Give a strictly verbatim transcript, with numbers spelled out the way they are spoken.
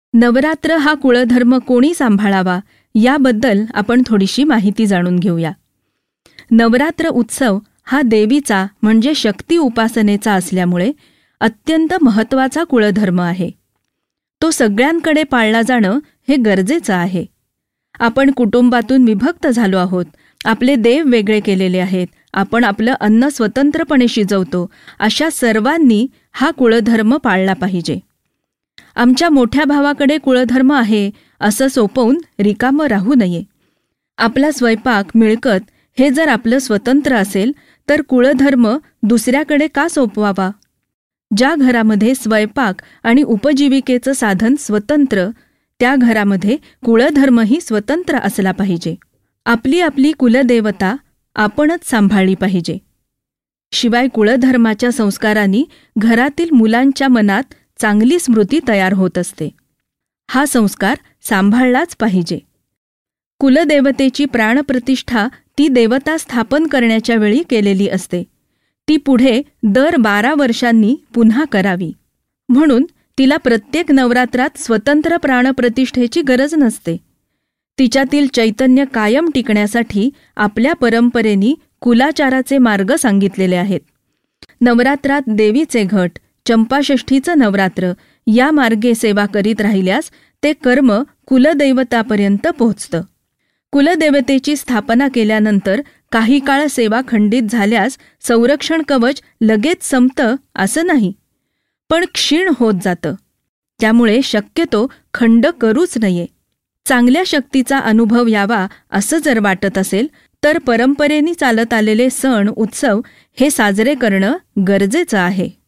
नवरात्र हा कुळधर्म कोणी सांभाळावा याबद्दल आपण थोडीशी माहिती जाणून घेऊया. नवरात्र उत्सव हा देवीचा म्हणजे शक्ती उपासनेचा असल्यामुळे अत्यंत महत्त्वाचा कुळधर्म आहे. तो सगळ्यांकडे पाळला जाणं हे गरजेचं आहे. आपण कुटुंबातून विभक्त झालो आहोत. आपले देव वेगळे केलेले आहेत. आपण आपलं अन्न स्वतंत्रपणे शिजवतो. अशा सर्वांनी हा कुळधर्म पाळला पाहिजे. आमच्या मोठ्या भावाकडे कुळधर्म आहे असं सोपवून रिकामं राहू नये. आपला स्वयंपाक मिळकत हे जर आपलं स्वतंत्र असेल तर कुळधर्म दुसऱ्याकडे का सोपवावा? ज्या घरामध्ये स्वयंपाक आणि उपजीविकेचं साधन स्वतंत्र, त्या घरामध्ये कुळधर्मही स्वतंत्र असला पाहिजे. आपली आपली कुलदेवता आपणच सांभाळली पाहिजे. शिवाय कुळधर्माच्या संस्कारांनी घरातील मुलांच्या मनात चांगली स्मृती तयार होत असते. हा संस्कार सांभाळलाच पाहिजे. कुलदेवतेची प्राणप्रतिष्ठा ती देवता स्थापन करण्याच्या वेळी केलेली असते. ती पुढे दर बारा वर्षांनी पुन्हा करावी. म्हणून तिला प्रत्येक नवरात्रात स्वतंत्र प्राणप्रतिष्ठेची गरज नसते. तिच्यातील चैतन्य कायम टिकण्यासाठी आपल्या परंपरेनी कुलाचाराचे मार्ग सांगितलेले आहेत. नवरात्रात देवीचे घट, चंपाषष्ठीचं नवरात्र या मार्गे सेवा करीत राहिल्यास ते कर्म कुलदैवतापर्यंत पोहोचतं. कुलदेवतेची स्थापना केल्यानंतर काही काळ सेवा खंडित झाल्यास संरक्षण कवच लगेच संपतं असं नाही, पण क्षीण होत जातं. त्यामुळे शक्यतो खंड करूच नये. चांगल्या शक्तीचा अनुभव यावा असं जर वाटत असेल तर परंपरेने चालत आलेले सण उत्सव हे साजरे करणं गरजेचं आहे.